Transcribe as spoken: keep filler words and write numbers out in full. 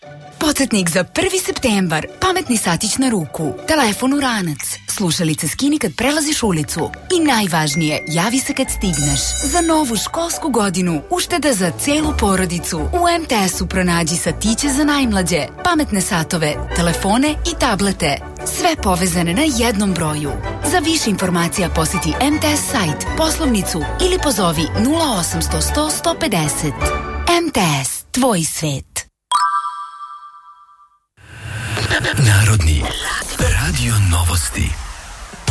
Podsjetnik za prvi septembar. Pametni satić na ruku. Telefon u ranac. Slušalice skini kad prelaziš ulicu. I najvažnije, javi se kad stigneš. Za novu školsku godinu ušteda za celu porodicu. U em te esu pronađi satiće za najmlađe, pametne satove, telefone i tablete. Sve povezane na jednom broju. Za više informacija posjeti em te es sajt, poslovnicu ili pozovi nula osamsto sto sto pedeset. em te es, tvoj svet. Narodni radio novosti.